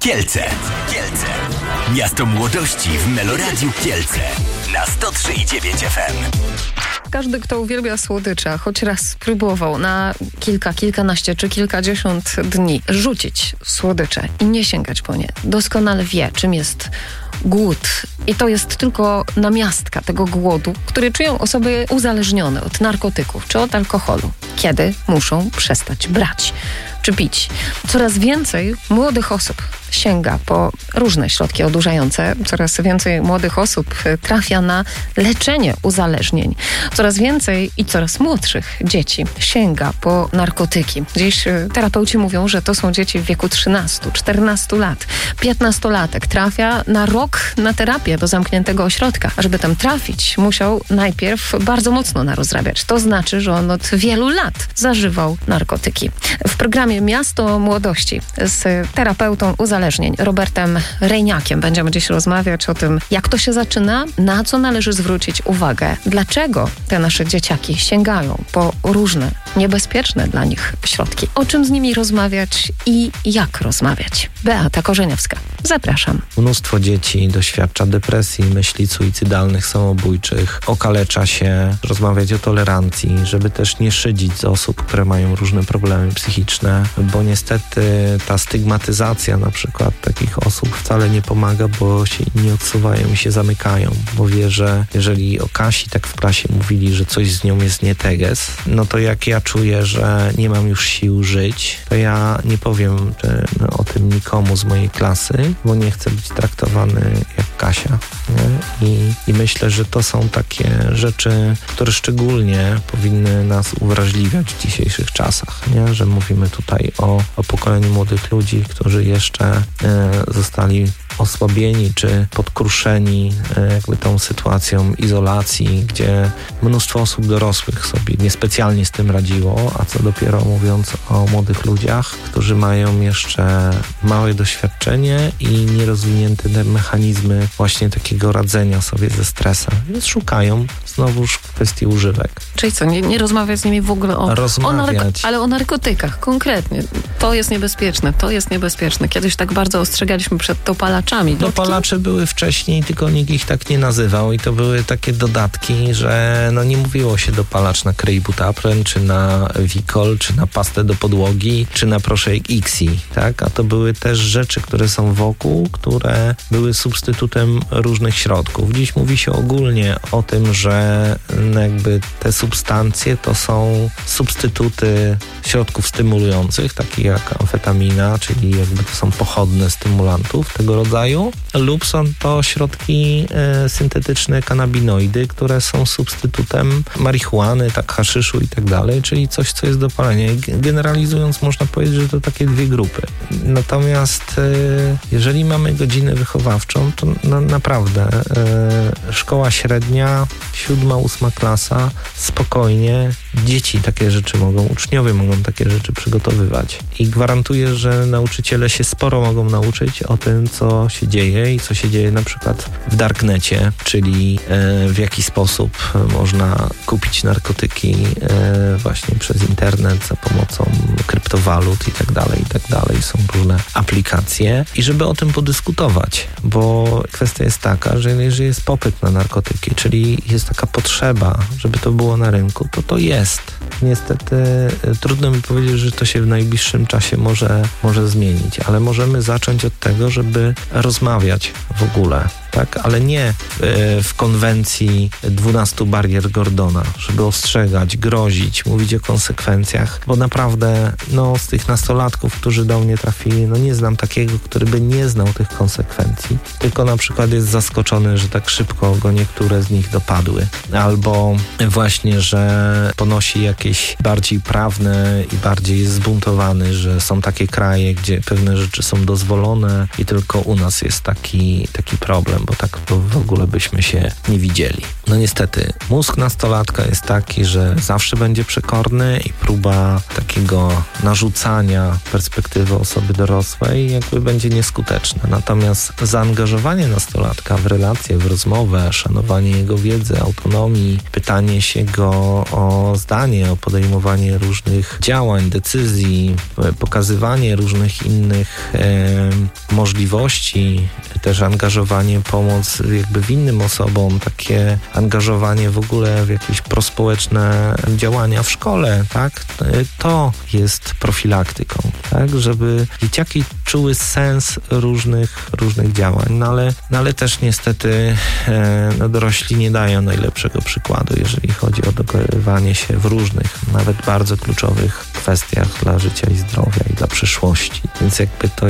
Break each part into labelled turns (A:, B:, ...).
A: Kielce. Miasto młodości w Meloradiu Kielce na 103,9 FM.
B: Każdy, kto uwielbia słodycze, choć raz próbował na kilkanaście czy kilkadziesiąt dni rzucić słodycze i nie sięgać po nie, doskonale wie, czym jest głód. I to jest tylko namiastka tego głodu, który czują osoby uzależnione od narkotyków czy od alkoholu, kiedy muszą przestać brać czy pić. Coraz więcej młodych osób sięga po różne środki odurzające. Coraz więcej młodych osób trafia na leczenie uzależnień. Coraz więcej i coraz młodszych dzieci sięga po narkotyki. Dziś terapeuci mówią, że to są dzieci w wieku 13-14 lat. 15-latek trafia na rok na terapię do zamkniętego ośrodka. A żeby tam trafić, musiał najpierw bardzo mocno narozrabiać. To znaczy, że on od wielu lat zażywał narkotyki. W programie Miasto Młodości z terapeutą uzależnień Robertem Rejniakiem będziemy dziś rozmawiać o tym, jak to się zaczyna, na co należy zwrócić uwagę, dlaczego te nasze dzieciaki sięgają po różne niebezpieczne dla nich środki, o czym z nimi rozmawiać i jak rozmawiać. Beata Korzeniowska, zapraszam.
C: Mnóstwo dzieci doświadcza depresji, myśli suicydalnych, samobójczych, okalecza się, rozmawiać o tolerancji, żeby też nie szydzić z osób, które mają różne problemy psychiczne, bo niestety ta stygmatyzacja na przykład takich osób wcale nie pomaga, bo się inni odsuwają i się zamykają, bo wie, że jeżeli o Kasi tak w klasie mówili, że coś z nią jest nie teges, no to jak ja czuję, że nie mam już sił żyć, to ja nie powiem o tym nikomu z mojej klasy, bo nie chcę być traktowany jak Kasia. Nie? I myślę, że to są takie rzeczy, które szczególnie powinny nas uwrażliwiać w dzisiejszych czasach, nie? Że mówimy tutaj o pokoleniu młodych ludzi, którzy jeszcze zostali osłabieni czy podkruszeni jakby tą sytuacją izolacji, gdzie mnóstwo osób dorosłych sobie niespecjalnie z tym radziło, a co dopiero mówiąc o młodych ludziach, którzy mają jeszcze małe doświadczenie i nierozwinięte mechanizmy właśnie takiego radzenia sobie ze stresem. Więc szukają znowuż kwestii używek.
B: Czyli co, nie rozmawiać z nimi w ogóle ale o narkotykach konkretnie. To jest niebezpieczne. Kiedyś tak bardzo ostrzegaliśmy przed dopalaczami.
C: Dopalacze były wcześniej, tylko nikt ich tak nie nazywał i to były takie dodatki, że nie mówiło się dopalacz na Krejbutapren, czy na Wikol, czy na pastę do podłogi, czy na proszek Ixi, tak? A to były też rzeczy, które są wokół, które były substytutem różnych środków. Dziś mówi się ogólnie o tym, że jakby te substancje to są substytuty środków stymulujących, takich jak amfetamina, czyli jakby to są pochodne stymulantów tego rodzaju, lub są to środki syntetyczne, kanabinoidy, które są substytutem marihuany, tak haszyszu i tak dalej, czyli coś, co jest dopalenie. Generalizując, można powiedzieć, że to takie dwie grupy. Natomiast jeżeli mamy godzinę wychowawczą, to naprawdę szkoła średnia, 7-8 klasa, spokojnie dzieci takie rzeczy mogą, uczniowie mogą takie rzeczy przygotowywać. I gwarantuję, że nauczyciele się sporo mogą nauczyć o tym, co się dzieje i co się dzieje na przykład w darknecie, czyli w jaki sposób można kupić narkotyki właśnie przez internet za pomocą kryptowalut i tak dalej. Są różne aplikacje i żeby o tym podyskutować, bo kwestia jest taka, że jeżeli jest popyt na narkotyki, czyli jest taka potrzeba, żeby to było na rynku, to jest. Niestety trudno mi powiedzieć, że to się w najbliższym czasie może zmienić, ale możemy zacząć od tego, żeby rozmawiać w ogóle, tak? Ale nie w konwencji 12 barier Gordona, żeby ostrzegać, grozić, mówić o konsekwencjach, bo naprawdę z tych nastolatków, którzy do mnie trafili, nie znam takiego, który by nie znał tych konsekwencji, tylko na przykład jest zaskoczony, że tak szybko go niektóre z nich dopadły, albo właśnie, że ponosi jakieś bardziej prawne i bardziej jest zbuntowany, że są takie kraje, gdzie pewne rzeczy są dozwolone i tylko u nas jest taki problem. bo tak to w ogóle byśmy się nie widzieli. No niestety, mózg nastolatka jest taki, że zawsze będzie przekorny i próba takiego narzucania perspektywy osoby dorosłej jakby będzie nieskuteczna. Natomiast zaangażowanie nastolatka w relacje, w rozmowę, szanowanie jego wiedzy, autonomii, pytanie się go o zdanie, o podejmowanie różnych działań, decyzji, pokazywanie różnych innych możliwości, też angażowanie, pomoc jakby innym osobom, takie angażowanie w ogóle w jakieś prospołeczne działania w szkole, tak? To jest profilaktyką, tak? Żeby dzieciaki czuły sens różnych działań, ale też niestety dorośli nie dają najlepszego przykładu, jeżeli chodzi o dogadywanie się w różnych, nawet bardzo kluczowych kwestiach dla życia i zdrowia i dla przyszłości. Więc jakby to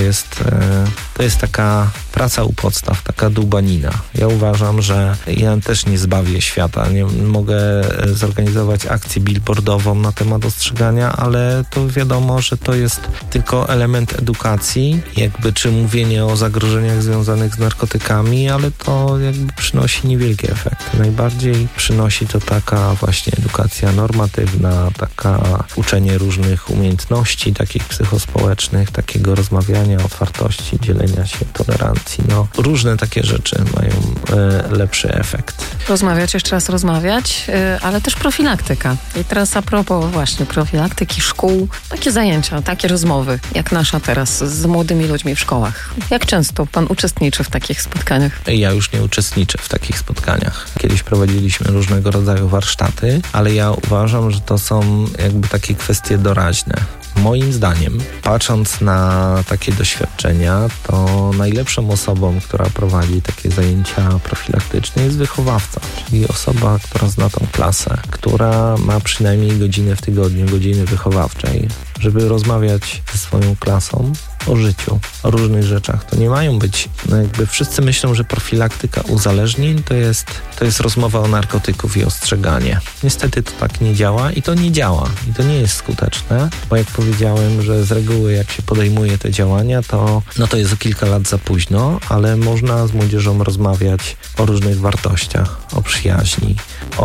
C: jest taka praca u podstaw, taka dłubanina. Ja uważam, że ja też nie zbawię świata. Nie mogę zorganizować akcję billboardową na temat ostrzegania, ale to wiadomo, że to jest tylko element edukacji, jakby czy mówienie o zagrożeniach związanych z narkotykami, ale to jakby przynosi niewielkie efekty. Najbardziej przynosi to taka właśnie edukacja normatywna, taka uczenie różnych umiejętności, takich psychospołecznych, takiego rozmawiania, otwartości, dzielenia się, tolerancji. No, różne takie rzeczy mają lepszy efekt.
B: Rozmawiać, jeszcze raz rozmawiać, ale też profilaktyka. I teraz a propos właśnie profilaktyki, szkół, takie zajęcia, takie rozmowy, jak nasza teraz z młodymi ludźmi w szkołach. Jak często pan uczestniczy w takich spotkaniach? Ja
C: już nie uczestniczę w takich spotkaniach. Kiedyś prowadziliśmy różnego rodzaju warsztaty, ale ja uważam, że to są jakby takie kwestie doraźne. Moim zdaniem, patrząc na takie doświadczenia, to najlepszą osobą, która prowadzi takie zajęcia profilaktyczne, jest wychowawca, czyli osoba, która zna tą klasę, która ma przynajmniej godzinę w tygodniu, godziny wychowawczej, żeby rozmawiać ze swoją klasą o życiu, o różnych rzeczach. To nie mają być, jakby wszyscy myślą, że profilaktyka uzależnień to jest rozmowa o narkotyków i ostrzeganie. Niestety to tak nie działa i to nie działa. I to nie jest skuteczne, bo jak powiedziałem, że z reguły jak się podejmuje te działania, to jest o kilka lat za późno, ale można z młodzieżą rozmawiać o różnych wartościach, o przyjaźni,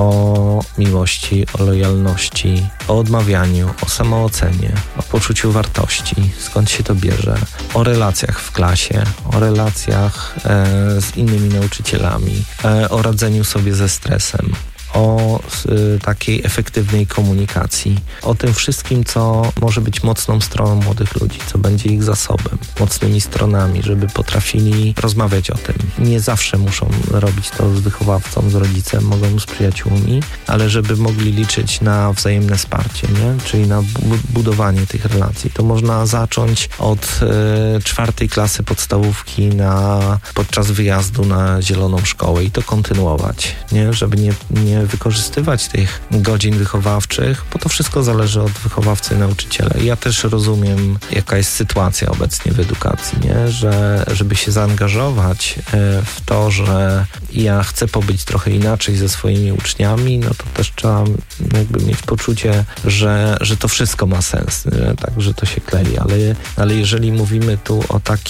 C: o miłości, o lojalności, o odmawianiu, o samoocenie, o poczuciu wartości, skąd się to bierze, o relacjach w klasie, o relacjach z innymi nauczycielami, o radzeniu sobie ze stresem, o takiej efektywnej komunikacji, o tym wszystkim, co może być mocną stroną młodych ludzi, co będzie ich zasobem, mocnymi stronami, żeby potrafili rozmawiać o tym. Nie zawsze muszą robić to z wychowawcą, z rodzicem, mogą z przyjaciółmi, ale żeby mogli liczyć na wzajemne wsparcie, nie? Czyli na budowanie tych relacji. To można zacząć od 4. klasy podstawówki podczas wyjazdu na zieloną szkołę i to kontynuować, nie? Żeby nie wykorzystywać tych godzin wychowawczych, bo to wszystko zależy od wychowawcy i nauczyciela. I ja też rozumiem, jaka jest sytuacja obecnie w edukacji, nie? Że żeby się zaangażować w to, że ja chcę pobyć trochę inaczej ze swoimi uczniami, no to też trzeba jakby mieć poczucie, że to wszystko ma sens, tak, że to się klei, ale jeżeli mówimy tu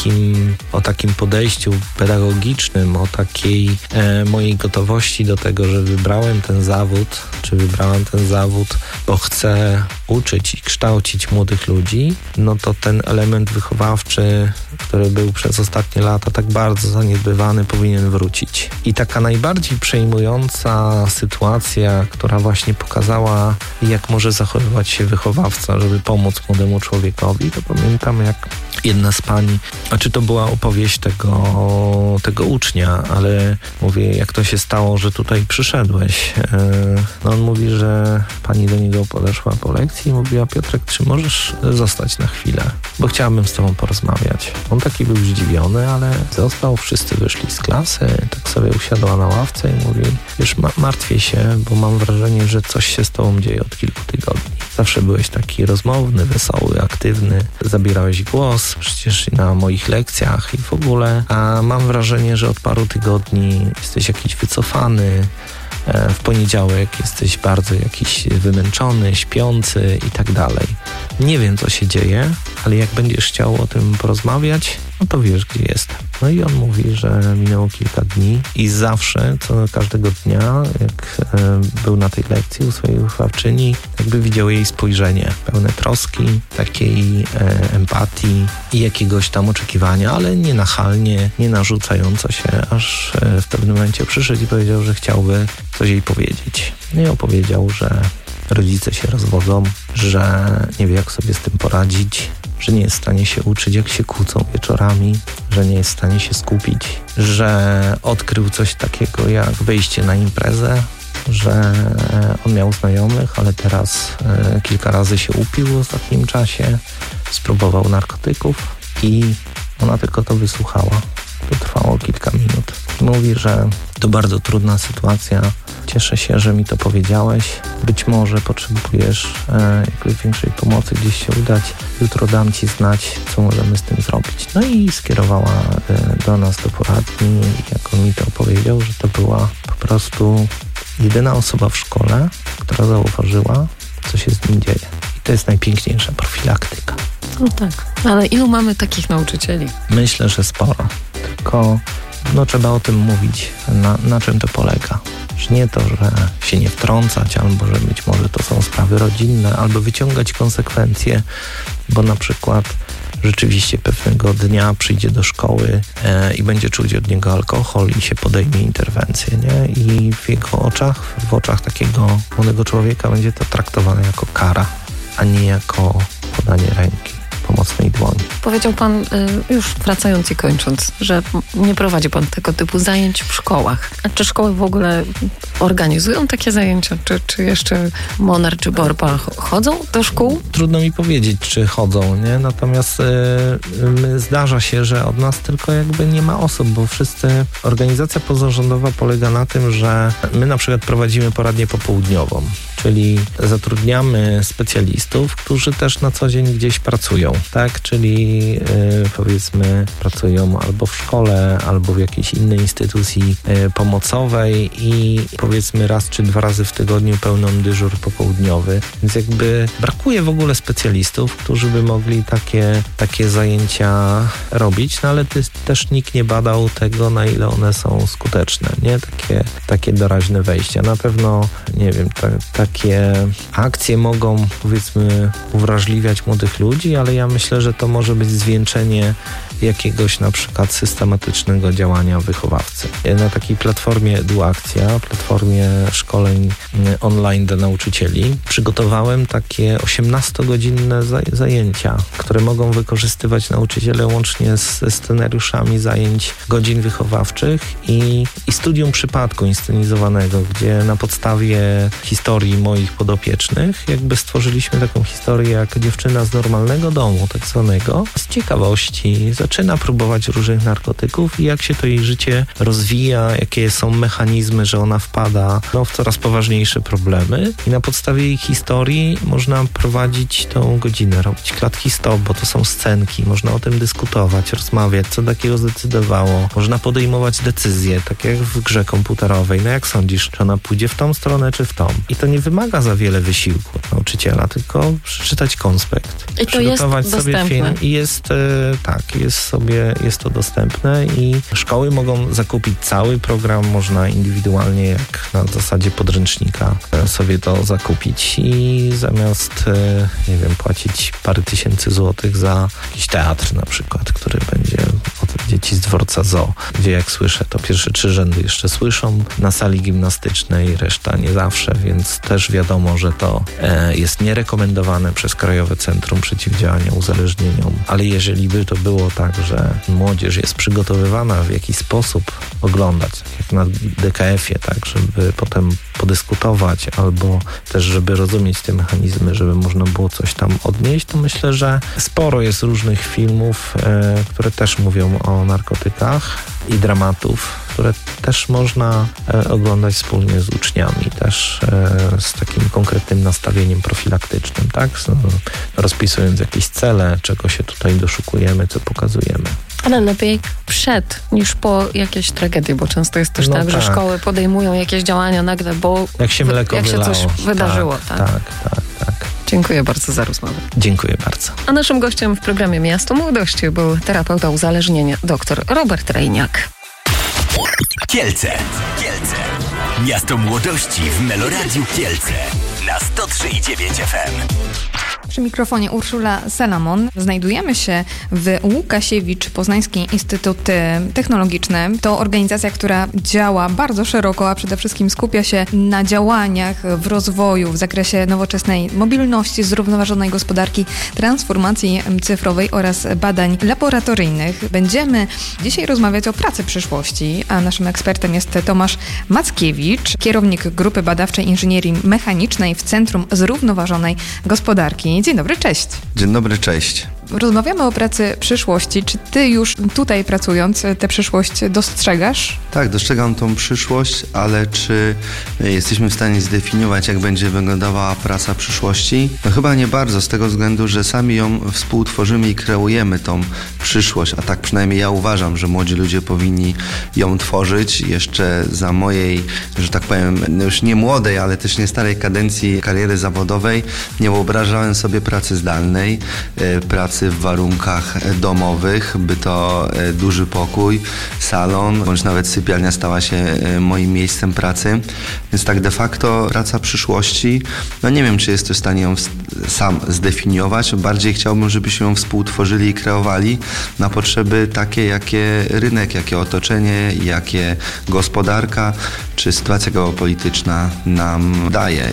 C: o takim podejściu pedagogicznym, o takiej mojej gotowości do tego, że wybrałem ten zawód, bo chcę uczyć i kształcić młodych ludzi, no to ten element wychowawczy, który był przez ostatnie lata tak bardzo zaniedbywany, powinien wrócić. I taka najbardziej przejmująca sytuacja, która właśnie pokazała, jak może zachowywać się wychowawca, żeby pomóc młodemu człowiekowi, to pamiętam, jak jedna z pań, to była opowieść tego ucznia, ale mówię, jak to się stało, że tutaj przyszedłeś. No on mówi, że pani do niego podeszła po lekcji i mówiła: Piotrek, czy możesz zostać na chwilę, bo chciałabym z tobą porozmawiać. On taki był zdziwiony, ale został, wszyscy wyszli z klasy, tak sobie usiadła na ławce i mówi: wiesz, martwię się, bo mam wrażenie, że coś się z tobą dzieje od kilku tygodni. Zawsze byłeś taki rozmowny, wesoły, aktywny, zabierałeś głos przecież na moich lekcjach i w ogóle, a mam wrażenie, że od paru tygodni jesteś jakiś wycofany, w poniedziałek jesteś bardzo jakiś wymęczony, śpiący i tak dalej. Nie wiem, co się dzieje, ale jak będziesz chciał o tym porozmawiać, no to wiesz, gdzie jestem. No i on mówi, że minęło kilka dni i zawsze, każdego dnia, jak był na tej lekcji u swojej wychowawczyni, jakby widział jej spojrzenie pełne troski, takiej empatii i jakiegoś tam oczekiwania, ale nie nachalnie, nie narzucająco się, aż w pewnym momencie przyszedł i powiedział, że chciałby coś jej powiedzieć. No i opowiedział, że rodzice się rozwodzą, że nie wie, jak sobie z tym poradzić, że nie jest w stanie się uczyć, jak się kłócą wieczorami, że nie jest w stanie się skupić, że odkrył coś takiego jak wyjście na imprezę, że on miał znajomych, ale teraz kilka razy się upił w ostatnim czasie, spróbował narkotyków i ona tylko to wysłuchała. To trwało kilka minut. Mówi, że to bardzo trudna sytuacja. Cieszę się, że mi to powiedziałeś. Być może potrzebujesz jakiejś większej pomocy, gdzieś się udać. Jutro dam ci znać, co możemy z tym zrobić. No i skierowała do nas do poradni. Jak on mi to opowiedział, że to była po prostu jedyna osoba w szkole, która zauważyła, co się z nim dzieje. I to jest najpiękniejsza profilaktyka.
B: No tak, ale ilu mamy takich nauczycieli?
C: Myślę, że sporo. Tylko trzeba o tym mówić, na czym to polega. Że nie to, że się nie wtrącać, albo że być może to są sprawy rodzinne, albo wyciągać konsekwencje, bo na przykład rzeczywiście pewnego dnia przyjdzie do szkoły i będzie czuć od niego alkohol i się podejmie interwencję, nie? I w jego oczach, w oczach takiego młodego człowieka będzie to traktowane jako kara, a nie jako podanie ręki, pomocnej dłoni.
B: Powiedział pan, już wracając i kończąc, że nie prowadzi pan tego typu zajęć w szkołach. A czy szkoły w ogóle organizują takie zajęcia? Czy jeszcze Monar czy Borpa chodzą do szkół?
C: Trudno mi powiedzieć, czy chodzą, nie? Natomiast zdarza się, że od nas tylko jakby nie ma osób, bo organizacja pozarządowa polega na tym, że my na przykład prowadzimy poradnię popołudniową, czyli zatrudniamy specjalistów, którzy też na co dzień gdzieś pracują, tak? Czyli powiedzmy pracują albo w szkole, albo w jakiejś innej instytucji pomocowej i powiedzmy raz czy 2 razy w tygodniu pełnią dyżur popołudniowy. Więc jakby brakuje w ogóle specjalistów, którzy by mogli takie zajęcia robić, no ale też nikt nie badał tego, na ile one są skuteczne, nie? Takie doraźne wejścia. Na pewno, nie wiem, takie akcje mogą, powiedzmy, uwrażliwiać młodych ludzi, ale ja myślę, że to może być zwieńczenie jakiegoś na przykład systematycznego działania wychowawcy. Na takiej platformie EduAkcja, platformie szkoleń online dla nauczycieli, przygotowałem takie 18-godzinne zajęcia, które mogą wykorzystywać nauczyciele łącznie ze scenariuszami zajęć godzin wychowawczych i studium przypadku inscenizowanego, gdzie na podstawie historii moich podopiecznych jakby stworzyliśmy taką historię jak dziewczyna z normalnego domu, tak zwanego, z ciekawości zaczyna próbować różnych narkotyków i jak się to jej życie rozwija, jakie są mechanizmy, że ona wpada w coraz poważniejsze problemy i na podstawie jej historii można prowadzić tą godzinę, robić klatki stop, bo to są scenki, można o tym dyskutować, rozmawiać, co takiego zdecydowało, można podejmować decyzje, tak jak w grze komputerowej, jak sądzisz, czy ona pójdzie w tą stronę, czy w tą. I to nie wymaga za wiele wysiłku od nauczyciela, tylko przeczytać konspekt,
B: i to przygotować jest
C: sobie
B: dostępne.
C: Film i jest to dostępne i szkoły mogą zakupić cały program, można indywidualnie, jak na zasadzie podręcznika sobie to zakupić i zamiast, płacić parę tysięcy złotych za jakiś teatr na przykład, który będzie od dzieci z dworca zoo, gdzie jak słyszę, to pierwsze 3 rzędy jeszcze słyszą na sali gimnastycznej, reszta nie zawsze, więc też wiadomo, że to jest nierekomendowane przez Krajowe Centrum Przeciwdziałania Uzależnieniom, ale jeżeli by to było tak, że młodzież jest przygotowywana w jakiś sposób oglądać, tak jak na DKF-ie, tak, żeby potem podyskutować albo też, żeby rozumieć te mechanizmy, żeby można było coś tam odnieść, to myślę, że sporo jest różnych filmów, które też mówią o narkotykach i dramatów, które też można oglądać wspólnie z uczniami, też z takim konkretnym nastawieniem profilaktycznym, tak? Rozpisując jakieś cele, czego się tutaj doszukujemy, co pokazujemy.
B: Ale lepiej przed niż po jakiejś tragedii, bo często jest też że szkoły podejmują jakieś działania nagle, bo
C: jak się mleko
B: jak
C: wylało.
B: się coś wydarzyło. Tak. Dziękuję bardzo za rozmowę.
C: Dziękuję bardzo.
B: A naszym gościem w programie Miasto Młodości był terapeuta uzależnienia dr Robert Rejniak.
A: Kielce. Miasto Młodości w Meloradiu Kielce na 103,9 FM.
D: Przy mikrofonie Urszula Salamon. Znajdujemy się w Łukasiewicz Poznański Instytut Technologiczny. To organizacja, która działa bardzo szeroko, a przede wszystkim skupia się na działaniach w rozwoju w zakresie nowoczesnej mobilności, zrównoważonej gospodarki, transformacji cyfrowej oraz badań laboratoryjnych. Będziemy dzisiaj rozmawiać o pracy przyszłości, a naszym ekspertem jest Tomasz Mackiewicz, kierownik Grupy Badawczej Inżynierii Mechanicznej w Centrum Zrównoważonej Gospodarki. Dzień dobry, cześć.
E: Dzień dobry, cześć.
D: Rozmawiamy o pracy przyszłości. Czy ty już tutaj pracując tę przyszłość dostrzegasz?
E: Tak, dostrzegam tą przyszłość, ale czy jesteśmy w stanie zdefiniować, jak będzie wyglądała praca przyszłości? No chyba nie bardzo, z tego względu, że sami ją współtworzymy i kreujemy tą przyszłość, a tak przynajmniej ja uważam, że młodzi ludzie powinni ją tworzyć. Jeszcze za mojej, że tak powiem, już nie młodej, ale też nie starej kadencji kariery zawodowej nie wyobrażałem sobie pracy zdalnej, pracy w warunkach domowych, by to duży pokój, salon, bądź nawet sypialnia stała się moim miejscem pracy. Więc tak de facto praca przyszłości, no nie wiem, czy jestem w stanie ją sam zdefiniować. Bardziej chciałbym, żebyśmy ją współtworzyli i kreowali na potrzeby takie, jakie rynek, jakie otoczenie, jakie gospodarka, czy sytuacja geopolityczna nam daje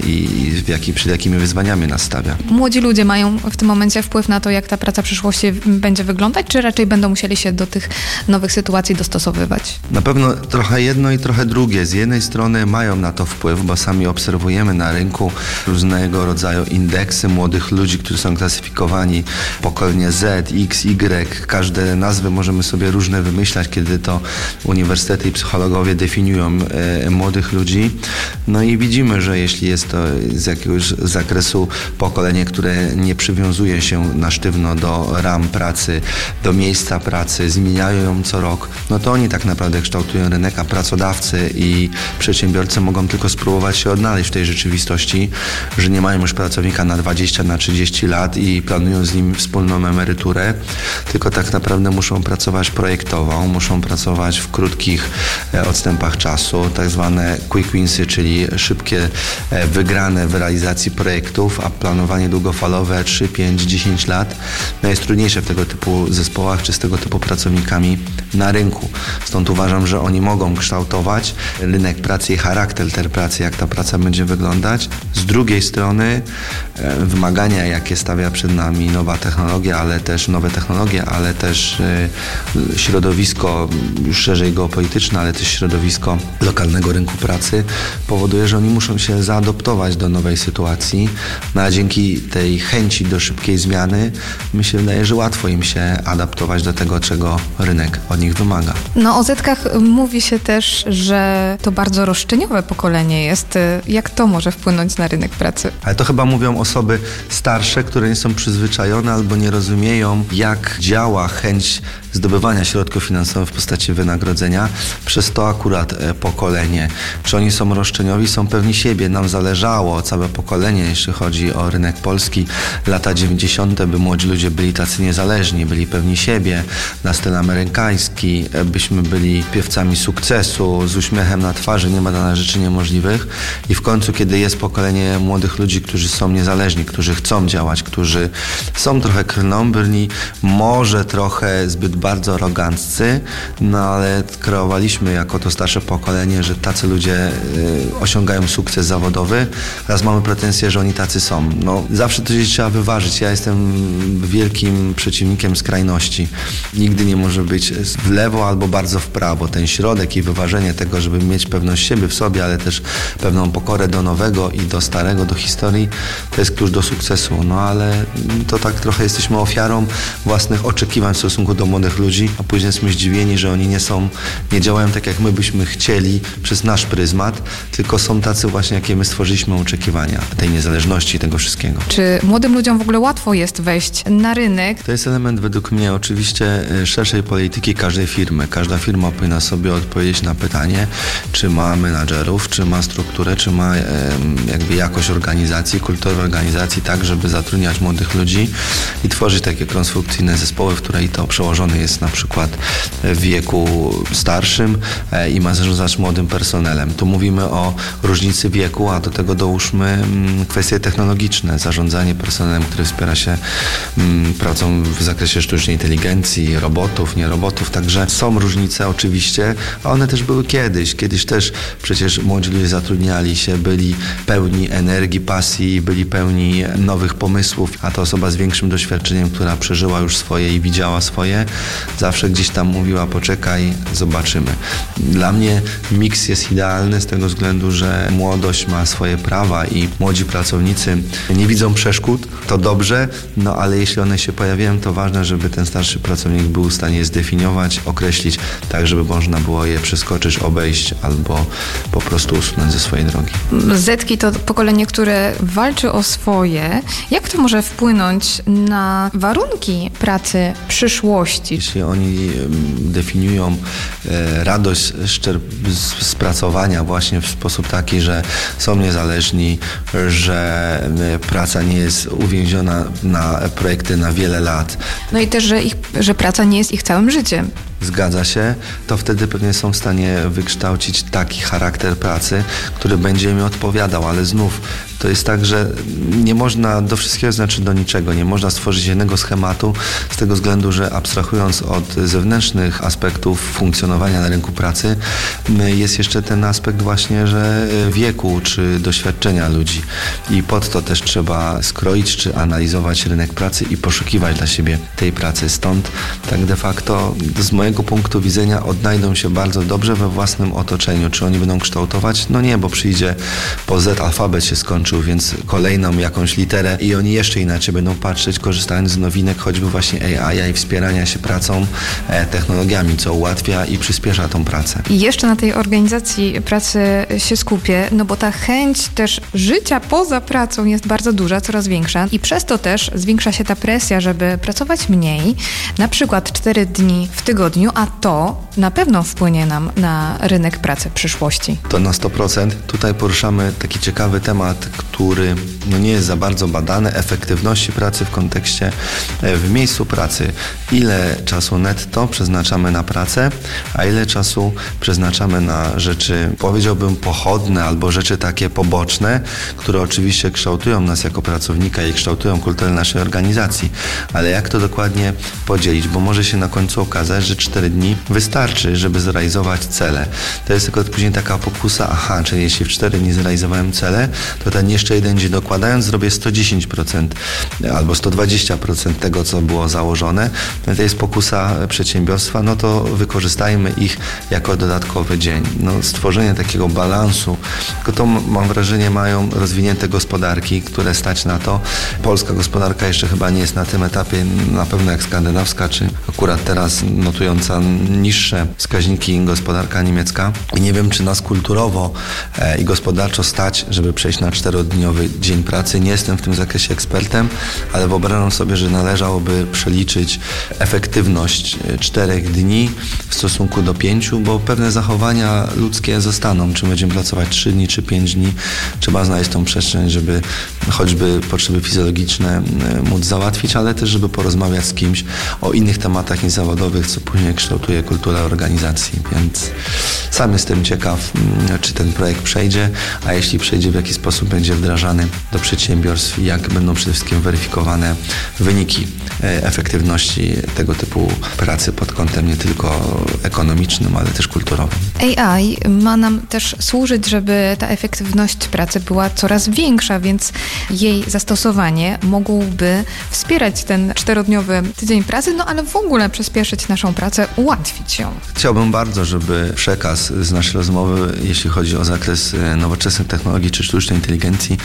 E: i przed jakimi wyzwaniami nas stawia.
D: Młodzi ludzie mają w tym momencie wpływ na to, jak ta praca przyszłości będzie wyglądać, czy raczej będą musieli się do tych nowych sytuacji dostosowywać?
E: Na pewno trochę jedno i trochę drugie. Z jednej strony mają na to wpływ, bo sami obserwujemy na rynku różnego rodzaju indeksy młodych ludzi, którzy są klasyfikowani pokolenie Z, X, Y. Każde nazwy możemy sobie różne wymyślać, kiedy to uniwersytety i psychologowie definiują młodych ludzi. No i widzimy, że jeśli jest to z jakiegoś zakresu pokolenie, które nie przywiązuje się na sztywno do ram pracy, do miejsca pracy, zmieniają ją co rok, no to oni tak naprawdę kształtują rynek, a pracodawcy i przedsiębiorcy mogą tylko spróbować się odnaleźć w tej rzeczywistości, że nie mają już pracownika na 20, na 30 lat i planują z nim wspólną emeryturę, tylko tak naprawdę muszą pracować projektowo, muszą pracować w krótkich odstępach czasu, tak zwane quick winsy, czyli szybkie wygrane w realizacji projektów, a planowanie długofalowe 3, 5, 10 lat no jest trudniejsze w tego typu zespołach czy z tego typu pracownikami na rynku. Stąd uważam, że oni mogą kształtować rynek pracy i charakter tej pracy, jak ta praca będzie wyglądać. Z drugiej strony wymagania, jakie stawia przed nami nowa technologia, ale też nowe technologie, ale też środowisko już szerzej geopolityczne, ale też środowisko lokalnego rynku pracy powoduje, że oni muszą się zaadoptować do nowej sytuacji. No a dzięki tej chęci do szybkiej zmiany mi się wydaje, że łatwo im się adaptować do tego, czego rynek od nich wymaga.
D: No o Zetkach mówi się też, że to bardzo roszczeniowe pokolenie jest. Jak to może wpłynąć na rynek pracy?
E: Ale to chyba mówią osoby starsze, które nie są przyzwyczajone albo nie rozumieją, jak działa chęć zdobywania środków finansowych w postaci wynagrodzenia przez to akurat pokolenie. Czy oni są roszczeniowi? Są pewni siebie. Nam zależało, całe pokolenie, jeśli chodzi o rynek polski, lata 90., by młodzi ludzie byli tacy niezależni, byli pewni siebie, na styl amerykański, byśmy byli piewcami sukcesu, z uśmiechem na twarzy, nie ma dla nas rzeczy niemożliwych. I w końcu, kiedy jest pokolenie młodych ludzi, którzy są niezależni, którzy chcą działać, którzy są trochę krnąbrni, może trochę zbyt bardzo aroganccy, no ale kreowaliśmy jako to starsze pokolenie, że tacy ludzie osiągają sukces zawodowy. Teraz mamy pretensje, że oni tacy są. No, zawsze to gdzieś trzeba wyważyć. Ja jestem wielkim przeciwnikiem skrajności. Nigdy nie może być w lewo albo bardzo w prawo. Ten środek i wyważenie tego, żeby mieć pewność siebie w sobie, ale też pewną pokorę do nowego i do starego, do historii, to jest klucz do sukcesu. No ale to tak trochę jesteśmy ofiarą własnych oczekiwań oczekiwań w stosunku do młodych ludzi, a później jesteśmy zdziwieni, że oni nie działają tak, jak my byśmy chcieli przez nasz pryzmat, tylko są tacy właśnie, jakie my stworzyliśmy oczekiwania tej niezależności, tego wszystkiego.
D: Czy młodym ludziom w ogóle łatwo jest wejść na rynek?
E: To jest element według mnie oczywiście szerszej polityki każdej firmy. Każda firma powinna sobie odpowiedzieć na pytanie, czy ma menadżerów, czy ma strukturę, czy ma jakby jakość organizacji, kulturę organizacji, tak, żeby zatrudniać młodych ludzi i tworzyć takie konstrukcyjne zespoły, w której to przełożony jest na przykład w wieku starszym i ma zarządzać młodym personelem. Tu mówimy o różnicy wieku, a do tego dołóżmy kwestie technologiczne, zarządzanie personelem, który wspiera się pracą w zakresie sztucznej inteligencji, robotów, nie robotów, także są różnice oczywiście, a one też były kiedyś. Kiedyś też przecież młodzi ludzie zatrudniali się, byli pełni energii, pasji, byli pełni nowych pomysłów, a ta osoba z większym doświadczeniem, która przeżyła już swoje i widziała swoje, zawsze gdzieś tam mówiła: poczekaj, zobaczymy. Dla mnie miks jest idealny z tego względu, że młodość ma swoje prawa i młodzi pracownicy nie widzą przeszkód, to dobrze, no ale jeśli one się pojawiają, to ważne, żeby ten starszy pracownik był w stanie je zdefiniować, określić, tak żeby można było je przeskoczyć, obejść albo po prostu usunąć ze swojej drogi.
D: Zetki to pokolenie, które walczy o swoje. Jak to może wpłynąć na warunki pracy przyszłości?
E: Jeśli oni definiują radość z pracowania właśnie w sposób taki, że są niezależni, że praca nie jest uwięziona na projekty na wiele lat.
D: No i też, że praca nie jest ich całym życiem.
E: Zgadza się, to wtedy pewnie są w stanie wykształcić taki charakter pracy, który będzie im odpowiadał, ale znów to jest tak, że nie można do wszystkiego, znaczy do niczego, nie można stworzyć jednego schematu z tego względu, że abstrahując od zewnętrznych aspektów funkcjonowania na rynku pracy, jest jeszcze ten aspekt właśnie, że wieku czy doświadczenia ludzi i pod to też trzeba skroić czy analizować rynek pracy i poszukiwać dla siebie tej pracy. Stąd tak de facto z mojego punktu widzenia odnajdą się bardzo dobrze we własnym otoczeniu. Czy oni będą kształtować? No nie, bo przyjdzie po Z, alfabet się skończył, więc kolejną jakąś literę i oni jeszcze inaczej będą patrzeć, korzystając z nowinek, choćby właśnie AI i wspierania się pracą, technologiami, co ułatwia i przyspiesza tą pracę.
D: I jeszcze na tej organizacji pracy się skupię, no bo ta chęć też życia poza pracą jest bardzo duża, coraz większa i przez to też zwiększa się ta presja, żeby pracować mniej, na przykład 4 dni w tygodniu, a to na pewno wpłynie nam na rynek pracy przyszłości.
E: To na 100%. Tutaj poruszamy taki ciekawy temat, który nie jest za bardzo badany, efektywności pracy w kontekście w miejscu pracy. Ile czasu netto przeznaczamy na pracę, a ile czasu przeznaczamy na rzeczy, powiedziałbym, pochodne albo rzeczy takie poboczne, które oczywiście kształtują nas jako pracownika i kształtują kulturę naszej organizacji. Ale jak to dokładnie podzielić? Bo może się na końcu okazać, że 4 dni wystarczy, żeby zrealizować cele. To jest tylko później taka pokusa, czyli jeśli w 4 dni zrealizowałem cele, to ten jeszcze jeden dzień dokładając zrobię 110% albo 120% tego, co było założone. To jest pokusa przedsiębiorstwa, no to wykorzystajmy ich jako dodatkowy dzień. Stworzenie takiego balansu, tylko to mam wrażenie mają rozwinięte gospodarki, które stać na to. Polska gospodarka jeszcze chyba nie jest na tym etapie, na pewno jak skandynawska, czy akurat teraz notująca niższe wskaźniki gospodarka niemiecka. I nie wiem, czy nas kulturowo i gospodarczo stać, żeby przejść na 4-dniowy dzień pracy. Nie jestem w tym zakresie ekspertem, ale wyobrażam sobie, że należałoby przeliczyć efektywność 4 dni w stosunku do 5, bo pewne zachowania ludzkie zostaną. Czy będziemy pracować 3 dni, czy 5 dni. Trzeba znaleźć tą przestrzeń, żeby choćby potrzeby fizjologiczne móc załatwić, ale też, żeby porozmawiać z kimś o innych tematach niezawodowych, co później kształtuje kulturę organizacji. Więc sam jestem ciekaw, czy ten projekt przejdzie, a jeśli przejdzie, w jaki sposób będzie wdrażany do przedsiębiorstw i jak będą przede wszystkim weryfikowane wyniki efektywności tego typu pracy pod kątem nie tylko ekonomicznym, ale też kulturowym.
D: AI ma nam też służyć, żeby ta efektywność pracy była coraz większa, więc jej zastosowanie mogłoby wspierać ten 4-dniowy tydzień pracy, no ale w ogóle przyspieszyć naszą pracę, ułatwić ją.
E: Chciałbym bardzo, żeby przekaz z naszej rozmowy, jeśli chodzi o zakres nowoczesnych technologii czy sztucznej inteligencji,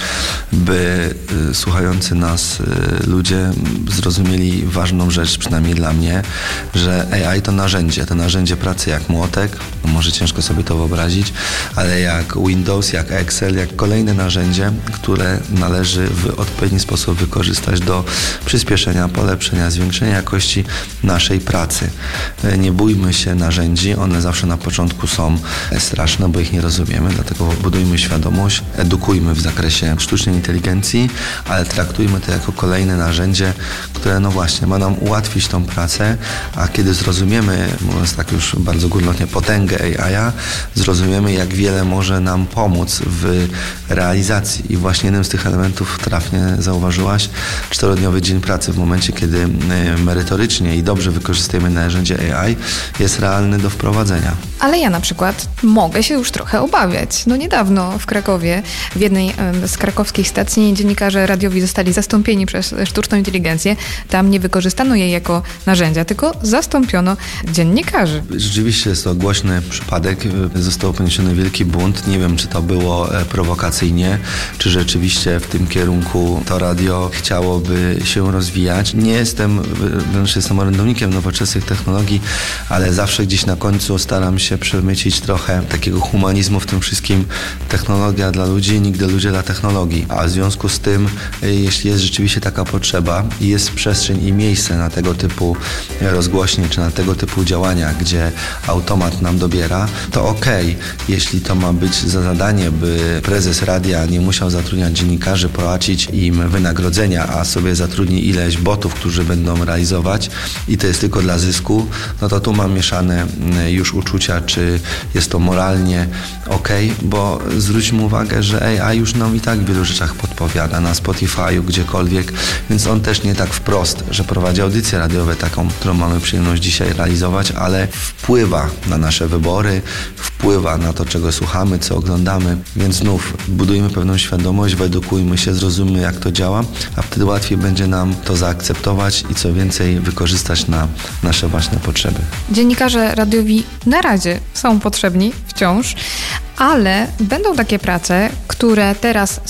E: by słuchający nas ludzie zrozumieli ważną rzecz, przynajmniej dla mnie, że AI to narzędzie pracy jak młotek, może ciężko sobie to wyobrazić, ale jak Windows, jak Excel, jak kolejne narzędzie, które należy w odpowiedni sposób wykorzystać do przyspieszenia, polepszenia, zwiększenia jakości naszej pracy. Nie bójmy się narzędzi, one zawsze na początku są straszne, bo ich nie rozumiemy, dlatego budujmy świadomość, edukujmy w zakresie sztucznej inteligencji, ale traktujmy to jako kolejne narzędzie, które no właśnie ma nam ułatwić tą pracę, a kiedy zrozumiemy, mówiąc tak już bardzo górnolotnie, potęgę AI, zrozumiemy, jak wiele może nam pomóc w realizacji. I właśnie jednym z tych elementów, trafnie zauważyłaś, 4-dniowy dzień pracy w momencie, kiedy merytorycznie i dobrze wykorzystujemy narzędzie AI, jest realny do wprowadzenia.
D: Ale ja na przykład mogę się już trochę obawiać. No niedawno w Krakowie, w jednej z krakowskich stacji, dziennikarze radiowi zostali zastąpieni przez sztuczną inteligencję. Tam nie wykorzystano jej jako narzędzia, tylko zastąpiono dziennikarzy.
E: Rzeczywiście jest to głośny przypadek. Został poniesiony wielki bunt. Nie wiem, czy to było prowokacyjnie, czy rzeczywiście w tym kierunku to radio chciałoby się rozwijać. Nie jestem, wręcz jestem orędownikiem nowoczesnych technologii, ale zawsze gdzieś na końcu staram się przemycić trochę takiego humanizmu w tym wszystkim. Technologia dla ludzi, nigdy ludzie dla technologii. A w związku z tym, jeśli jest rzeczywiście taka potrzeba i jest przestrzeń i miejsce na tego typu rozgłośnie, czy na tego typu działania, gdzie automat nam dobiera, to okej. Jeśli to ma być za zadanie, by prezes radia nie musiał zatrudniać dziennikarzy, płacić im wynagrodzenia, a sobie zatrudni ileś botów, którzy będą realizować i to jest tylko dla zysku, no to tu mam mieszane już uczucia, czy jest to moralnie okej, bo zwróćmy uwagę, że AI już nam i tak w wielu rzeczach podpowiada, na Spotify'u, gdziekolwiek, więc on też nie tak wprost, że prowadzi audycję radiowe taką, którą mamy przyjemność dzisiaj realizować, ale wpływa na nasze wybory, wpływa na to, czego słuchamy, co oglądamy, więc znów budujmy pewną świadomość, wyedukujmy się, zrozummy, jak to działa, a wtedy łatwiej będzie nam to zaakceptować i co więcej wykorzystać na nasze własne potrzeby.
D: Dziennikarze radiowi na razie są potrzebni wciąż, ale będą takie prace, które teraz